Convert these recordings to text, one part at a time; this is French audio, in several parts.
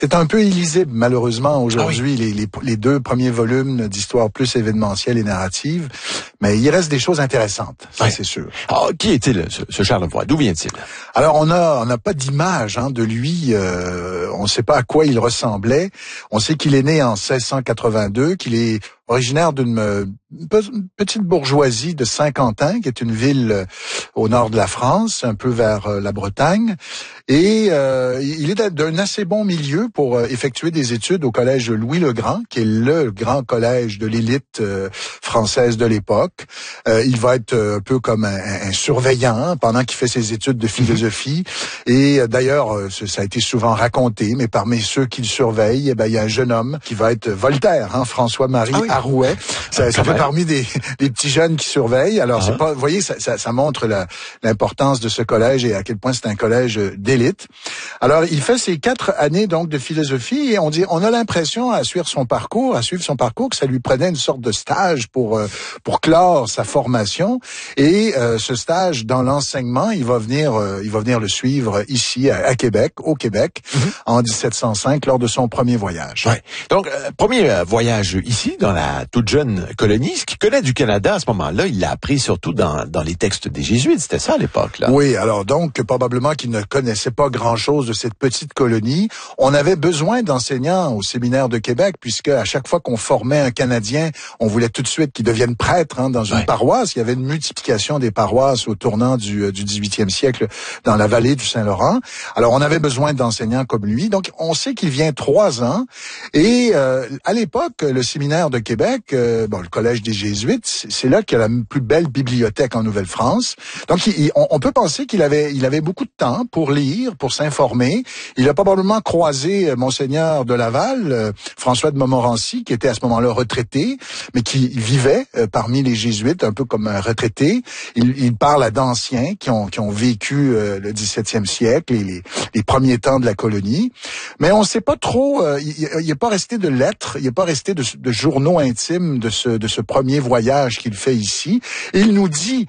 C'est un peu illisible, malheureusement, aujourd'hui, les deux premiers volumes d'histoire plus événementielle et narrative. Mais il reste des choses intéressantes, ça c'est sûr. Alors, qui est-il, ce Charlevoix? D'où vient-il? Alors, on n'a pas d'image de lui. On ne sait pas à quoi il ressemblait. On sait qu'il est né en 1682, qu'il est originaire d'une petite bourgeoisie de Saint-Quentin, qui est une ville au nord de la France, un peu vers la Bretagne. Et il est d'un assez bon milieu pour effectuer des études au collège Louis-le-Grand, qui est le grand collège de l'élite française de l'époque. Il va être un peu comme un surveillant pendant qu'il fait ses études de philosophie. Et d'ailleurs, ça a été souvent raconté, mais parmi ceux qui le surveillent, il y a un jeune homme qui va être Voltaire, François-Marie Arouet. Ça fait parmi des petits jeunes qui surveillent. Alors, c'est pas, vous voyez, ça montre l'importance de ce collège et à quel point c'est un collège d'élite. Alors, il fait ses 4 années donc de philosophie et on a l'impression à suivre son parcours, que ça lui prenait une sorte de stage pour clore sa formation. Et ce stage dans l'enseignement, il va venir le suivre ici à Québec, au Québec, en 1705 lors de son premier voyage. Ouais. Donc, premier voyage ici dans la toute jeune colonie. Ce qu'il connaît du Canada à ce moment-là, il l'a appris surtout dans les textes des Jésuites. C'était ça à l'époque, là. Oui, alors donc probablement qu'il ne connaissait pas grand-chose de cette petite colonie. On avait besoin d'enseignants au séminaire de Québec, puisque à chaque fois qu'on formait un Canadien, on voulait tout de suite qu'il devienne prêtre dans une paroisse. Il y avait une multiplication des paroisses au tournant du 18e siècle dans la vallée du Saint-Laurent. Alors on avait besoin d'enseignants comme lui. Donc on sait qu'il vient 3 ans. Et à l'époque, le séminaire de Québec, le collège des Jésuites, c'est là qu'il y a la plus belle bibliothèque en Nouvelle-France. Donc on peut penser qu'il avait beaucoup de temps pour lire, pour s'informer. Il a probablement croisé Monseigneur de Laval, François de Montmorency, qui était à ce moment-là retraité, mais qui vivait parmi les Jésuites, un peu comme un retraité. Il parle à d'anciens qui ont vécu le 17e siècle et les premiers temps de la colonie. Mais on ne sait pas trop, il n'est pas resté de lettres, il n'est pas resté de journaux intimes de ce premier voyage qu'il fait ici. Et il nous dit,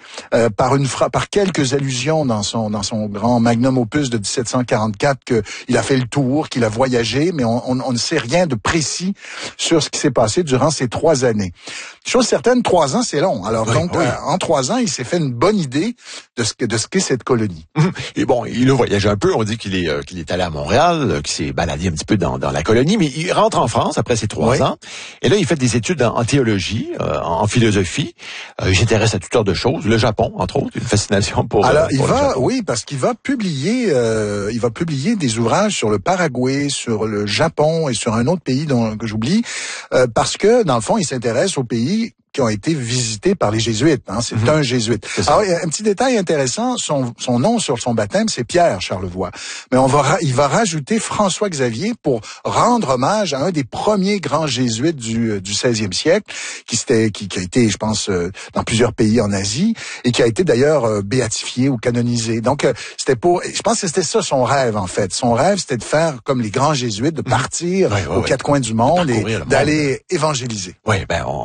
par quelques allusions dans son grand magnum opus de 1744, qu'il a fait le tour, qu'il a voyagé, mais on ne sait rien de précis sur ce qui s'est passé durant ces 3 années. Chose certaine, 3 ans, c'est long. Alors en 3 ans, il s'est fait une bonne idée de ce qu'est cette colonie. Et bon, il a voyagé un peu. On dit qu'il est allé à Montréal, qu'il s'est baladé un petit peu dans la colonie, mais il rentre en France après ses 3 ans. Et là, il fait des études en théologie, en philosophie. Il s'intéresse à toutes sortes de choses. Le Japon, entre autres, une fascination pour. Alors, pour parce qu'il va publier des ouvrages sur le Paraguay, sur le Japon et sur un autre pays que j'oublie, parce que dans le fond, il s'intéresse aux pays qui ont été visités par les Jésuites. C'est un Jésuite. Alors, un petit détail intéressant, son nom sur son baptême, c'est Pierre Charlevoix. Mais il va rajouter François Xavier pour rendre hommage à un des premiers grands Jésuites du 16e siècle, qui a été, je pense, dans plusieurs pays en Asie, et qui a été d'ailleurs béatifié ou canonisé. Donc, je pense que c'était ça son rêve, en fait. Son rêve, c'était de faire comme les grands Jésuites, de partir aux 4 coins du monde et d'aller évangéliser. Oui,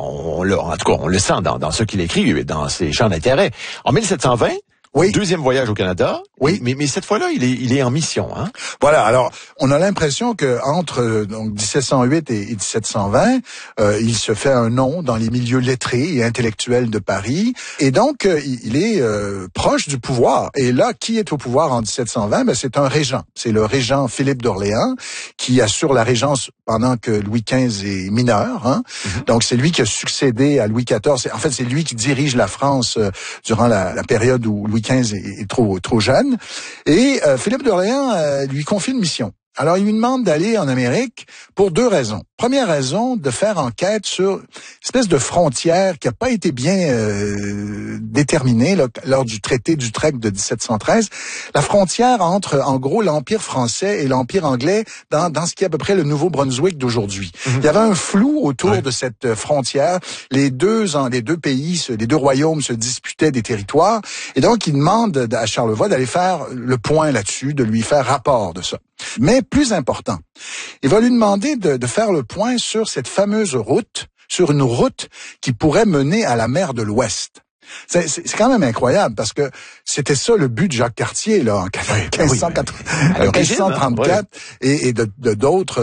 en tout cas, on le sent dans ce qu'il écrit, dans ses champs d'intérêt. En 1720, deuxième voyage au Canada. Oui. Mais cette fois-là, il est en mission, Voilà. Alors, on a l'impression que entre 1708 et 1720, il se fait un nom dans les milieux lettrés et intellectuels de Paris. Et donc, il est proche du pouvoir. Et là, qui est au pouvoir en 1720? C'est un régent. C'est le régent Philippe d'Orléans qui assure la régence pendant que Louis XV est mineur. Donc, c'est lui qui a succédé à Louis XIV. En fait, c'est lui qui dirige la France durant la période où Louis XV est trop jeune. Et Philippe d'Orléans lui confie une mission. Alors, il lui demande d'aller en Amérique pour 2 raisons. Première raison, de faire enquête sur une espèce de frontière qui n'a pas été bien déterminée lors du traité d'Utrecht de 1713. La frontière entre, en gros, l'Empire français et l'Empire anglais dans ce qui est à peu près le Nouveau-Brunswick d'aujourd'hui. Il y avait un flou autour de cette frontière. Les deux pays, les 2 royaumes se disputaient des territoires. Et donc, il demande à Charlevoix d'aller faire le point là-dessus, de lui faire rapport de ça. Mais plus important, il va lui demander de faire le point sur cette fameuse route, sur une route qui pourrait mener à la mer de l'Ouest. C'est quand même incroyable parce que c'était ça le but de Jacques Cartier là en 1534 et de d'autres